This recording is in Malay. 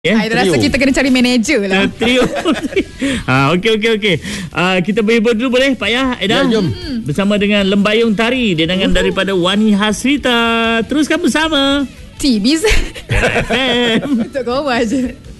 Saya rasa kita kena cari manager lah. Trio. Okey. Kita berhibur dulu boleh Pak Yah, Aida? Ya, jom. Bersama dengan Lembayung Tari, dendangan daripada Wani Hasrita. Teruskan bersama Bisa FM. untuk kau aja.